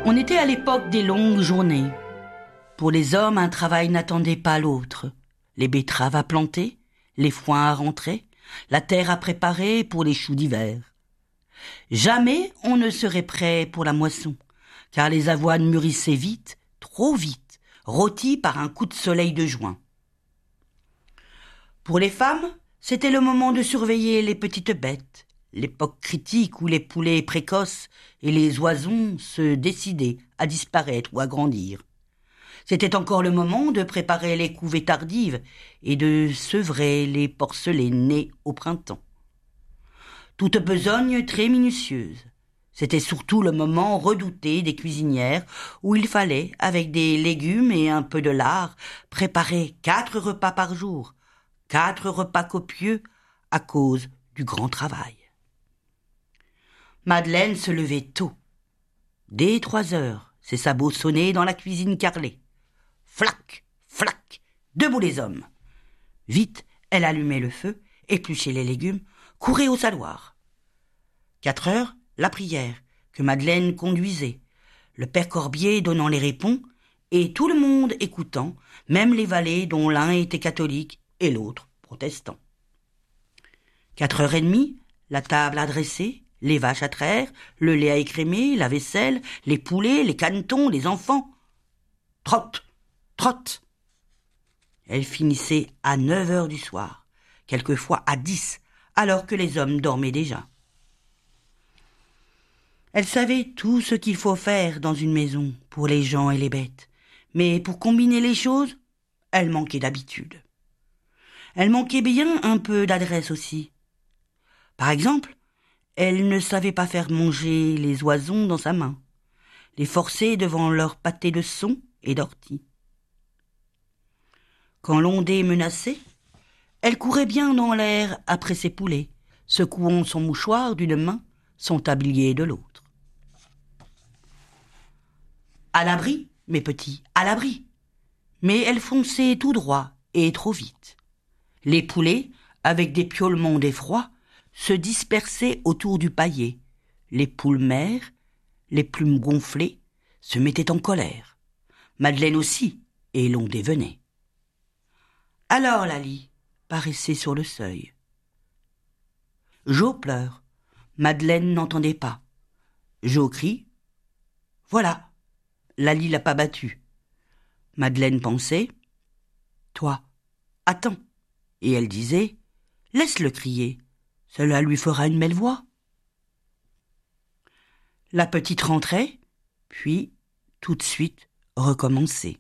On était à l'époque des longues journées. Pour les hommes, un travail n'attendait pas l'autre. Les betteraves à planter, les foins à rentrer, la terre à préparer pour les choux d'hiver. Jamais on ne serait prêt pour la moisson, car les avoines mûrissaient vite, trop vite, rôties par un coup de soleil de juin. Pour les femmes, c'était le moment de surveiller les petites bêtes, l'époque critique où les poulets précoces et les oisons se décidaient à disparaître ou à grandir. C'était encore le moment de préparer les couvées tardives et de sevrer les porcelets nés au printemps. Toute besogne très minutieuse. C'était surtout le moment redouté des cuisinières où il fallait, avec des légumes et un peu de lard, préparer 4 repas par jour, 4 repas copieux à cause du grand travail. Madeleine se levait tôt. Dès 3 heures, ses sabots sonnaient dans la cuisine carrelée. Flac, flac, debout les hommes. Vite, elle allumait le feu, épluchait les légumes, courait au saloir. 4 heures, la prière, que Madeleine conduisait, le père Corbier donnant les répons, et tout le monde écoutant, même les valets dont l'un était catholique et l'autre protestant. 4h30, la table à dresser, les vaches à traire, le lait à écrémer, la vaisselle, les poulets, les canetons, les enfants. Trotte, trotte. Elle finissait à 9h du soir, quelquefois à 10, alors que les hommes dormaient déjà. Elle savait tout ce qu'il faut faire dans une maison pour les gens et les bêtes, mais pour combiner les choses, elle manquait d'habitude. Elle manquait bien un peu d'adresse aussi. Par exemple, elle ne savait pas faire manger les oisons dans sa main, les forcer devant leur pâté de son et d'ortie. Quand l'ondée menaçait, elle courait bien dans l'air après ses poulets, secouant son mouchoir d'une main, son tablier de l'autre. À l'abri, mes petits, à l'abri. Mais elle fonçait tout droit et trop vite. Les poulets, avec des piaulements d'effroi, se dispersaient autour du paillet. Les poules mères, les plumes gonflées, se mettaient en colère. Madeleine aussi, et l'on dévenait. Alors Laly paraissait sur le seuil. Jo pleure. Madeleine n'entendait pas. Jo crie. Voilà, Laly l'a pas battu. Madeleine pensait. Toi, attends. Et elle disait. Laisse-le crier. Cela lui fera une belle voix. La petite rentrait, puis tout de suite recommençait.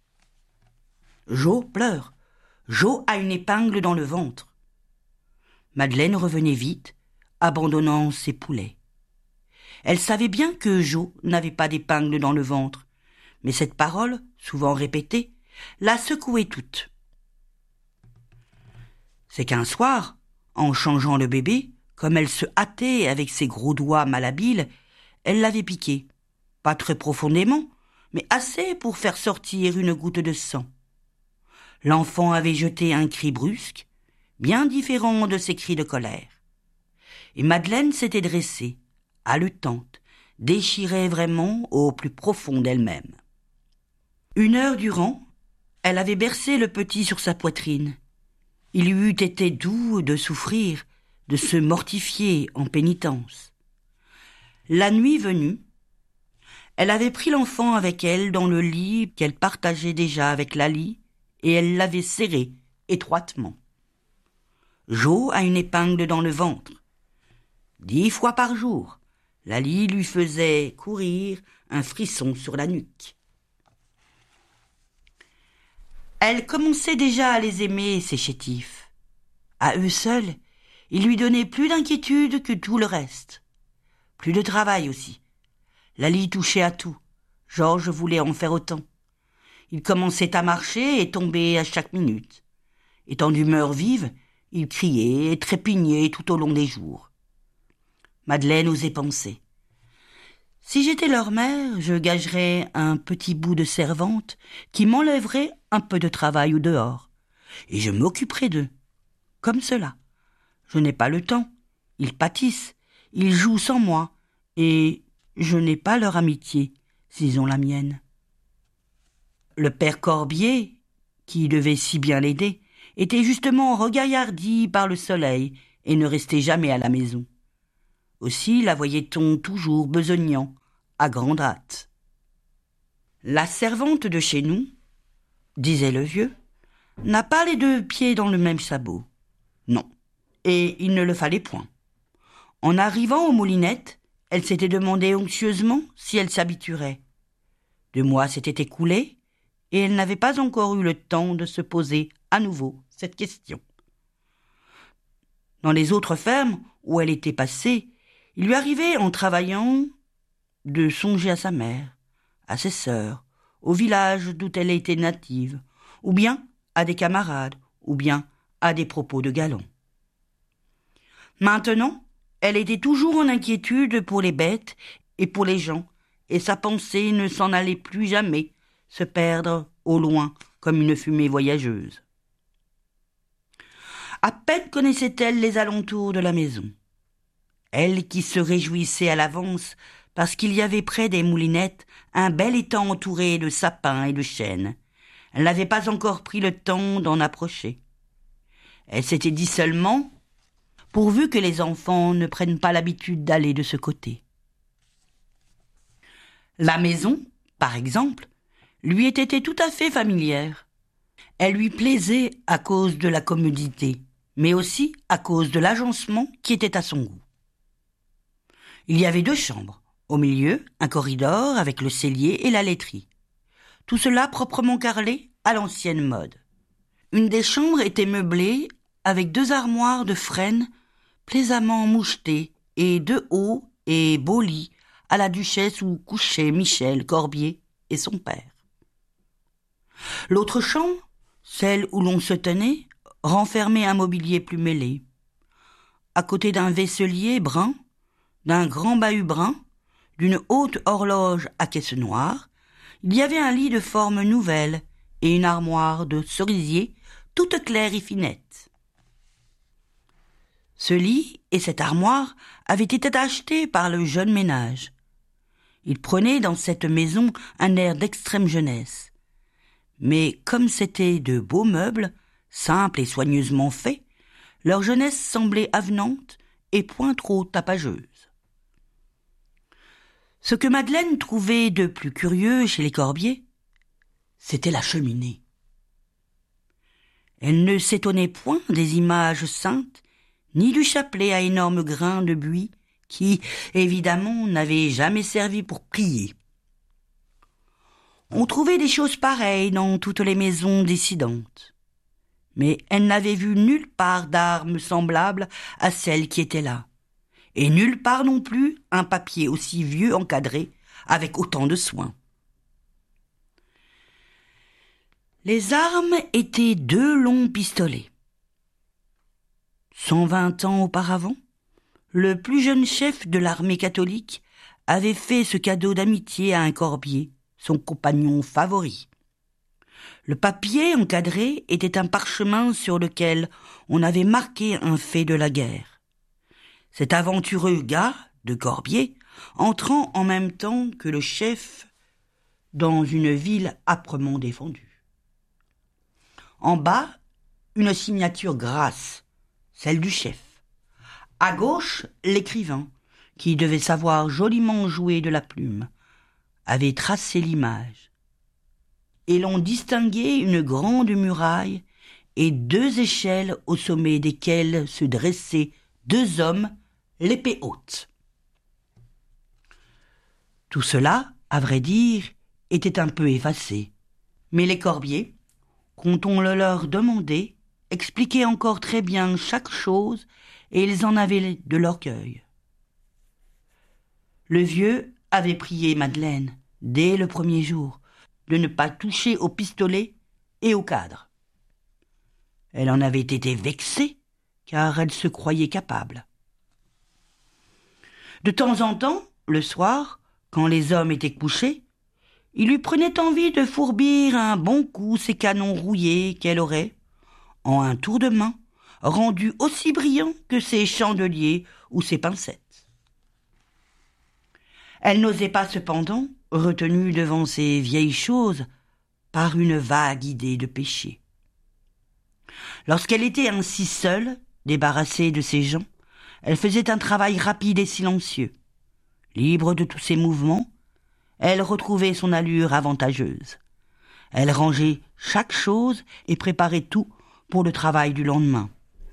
Jo pleure. Jo a une épingle dans le ventre. Madeleine revenait vite, abandonnant ses poulets. Elle savait bien que Jo n'avait pas d'épingle dans le ventre, mais cette parole, souvent répétée, la secouait toute. C'est qu'un soir, en changeant le bébé, comme elle se hâtait avec ses gros doigts malhabiles, elle l'avait piqué. Pas très profondément, mais assez pour faire sortir une goutte de sang. L'enfant avait jeté un cri brusque, bien différent de ses cris de colère. Et Madeleine s'était dressée, haletante, déchirait vraiment au plus profond d'elle-même. 1 heure durant, elle avait bercé le petit sur sa poitrine. Il lui eût été doux de souffrir, de se mortifier en pénitence. La nuit venue, elle avait pris l'enfant avec elle dans le lit qu'elle partageait déjà avec Laly, et elle l'avait serré étroitement. Jo a une épingle dans le ventre. 10 fois par jour, Laly lui faisait courir un frisson sur la nuque. Elle commençait déjà à les aimer, ces chétifs. À eux seuls, ils lui donnaient plus d'inquiétude que tout le reste. Plus de travail aussi. Laly touchait à tout. Georges voulait en faire autant. Il commençait à marcher et tombait à chaque minute. Étant d'humeur vive, il criait et trépignait tout au long des jours. Madeleine osait penser. Si j'étais leur mère, je gagerais un petit bout de servante qui m'enlèverait un peu de travail au dehors, et je m'occuperais d'eux. Comme cela. Je n'ai pas le temps. Ils pâtissent, ils jouent sans moi, et je n'ai pas leur amitié. disons la mienne. Le père Corbier, qui devait si bien l'aider, était justement regaillardi par le soleil et ne restait jamais à la maison. Aussi la voyait-on toujours besognant, à grande hâte. La servante de chez nous, disait le vieux, n'a pas les deux pieds dans le même sabot. Non, et il ne le fallait point. En arrivant aux moulinettes, elle s'était demandé anxieusement si elle s'habituerait. 2 mois s'étaient écoulés, et elle n'avait pas encore eu le temps de se poser à nouveau cette question. Dans les autres fermes où elle était passée, il lui arrivait, en travaillant, de songer à sa mère, à ses sœurs, au village d'où elle était native, ou bien à des camarades, ou bien à des propos de galants. Maintenant, elle était toujours en inquiétude pour les bêtes et pour les gens, et sa pensée ne s'en allait plus jamais se perdre au loin comme une fumée voyageuse. À peine connaissait-elle les alentours de la maison. Elle qui se réjouissait à l'avance parce qu'il y avait près des moulinettes un bel étang entouré de sapins et de chênes. Elle n'avait pas encore pris le temps d'en approcher. Elle s'était dit seulement, pourvu que les enfants ne prennent pas l'habitude d'aller de ce côté. La maison, par exemple, lui était tout à fait familière. Elle lui plaisait à cause de la commodité, mais aussi à cause de l'agencement qui était à son goût. Il y avait 2 chambres. Au milieu, un corridor avec le cellier et la laiterie. Tout cela proprement carrelé à l'ancienne mode. Une des chambres était meublée avec 2 armoires de frêne plaisamment mouchetées et 2 hauts et beaux lits à la duchesse où couchaient Michel Corbier et son père. L'autre chambre, celle où l'on se tenait, renfermait un mobilier plus mêlé. À côté d'un vaisselier brun, d'un grand bahut brun, d'une haute horloge à caisse noire, il y avait un lit de forme nouvelle et une armoire de cerisier toute claire et finette. Ce lit et cette armoire avaient été achetés par le jeune ménage. Ils prenaient dans cette maison un air d'extrême jeunesse. Mais comme c'étaient de beaux meubles, simples et soigneusement faits, leur jeunesse semblait avenante et point trop tapageuse. Ce que Madeleine trouvait de plus curieux chez les Corbier, c'était la cheminée. Elle ne s'étonnait point des images saintes, ni du chapelet à énormes grains de buis qui, évidemment, n'avait jamais servi pour prier. On trouvait des choses pareilles dans toutes les maisons dissidentes. Mais elle n'avait vu nulle part d'armes semblables à celles qui étaient là. Et nulle part non plus un papier aussi vieux encadré avec autant de soin. Les armes étaient 2 longs pistolets. 120 ans auparavant, le plus jeune chef de l'armée catholique avait fait ce cadeau d'amitié à un Corbier, son compagnon favori. Le papier encadré était un parchemin sur lequel on avait marqué un fait de la guerre. Cet aventureux gars de Corbier, entrant en même temps que le chef dans une ville âprement défendue. En bas, une signature grasse, celle du chef. À gauche, l'écrivain, qui devait savoir joliment jouer de la plume, avait tracé l'image. Et l'on distinguait une grande muraille et 2 échelles au sommet desquelles se dressaient 2 hommes, l'épée haute. Tout cela, à vrai dire, était un peu effacé. Mais les Corbier, quand on le leur demandait, expliquaient encore très bien chaque chose et ils en avaient de l'orgueil. Le vieux avait prié Madeleine, dès le premier jour, de ne pas toucher au pistolet et au cadre. Elle en avait été vexée, car elle se croyait capable. De temps en temps, le soir, quand les hommes étaient couchés, il lui prenait envie de fourbir un bon coup ces canons rouillés qu'elle aurait, en un tour de main, rendu aussi brillant que ses chandeliers ou ses pincettes. Elle n'osait pas cependant retenue devant ces vieilles choses par une vague idée de péché. Lorsqu'elle était ainsi seule, débarrassée de ses gens, elle faisait un travail rapide et silencieux. Libre de tous ses mouvements, elle retrouvait son allure avantageuse. Elle rangeait chaque chose et préparait tout pour le travail du lendemain.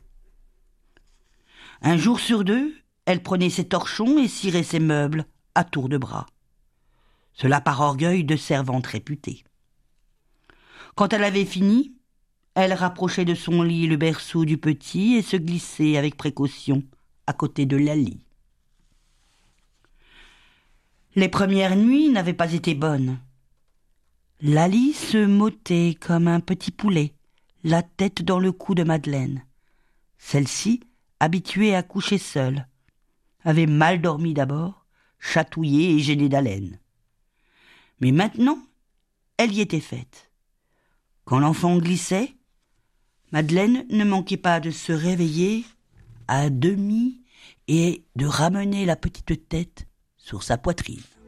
Un jour sur deux, elle prenait ses torchons et cirait ses meubles à tour de bras. Cela par orgueil de servante réputée. Quand elle avait fini, elle rapprochait de son lit le berceau du petit et se glissait avec précaution à côté de Laly. Les premières nuits n'avaient pas été bonnes. Laly se mottait comme un petit poulet, la tête dans le cou de Madeleine. Celle-ci, habituée à coucher seule, avait mal dormi d'abord, chatouillée et gênée d'haleine. Mais maintenant, elle y était faite. Quand l'enfant glissait, Madeleine ne manquait pas de se réveiller à demi et de ramener la petite tête sur sa poitrine.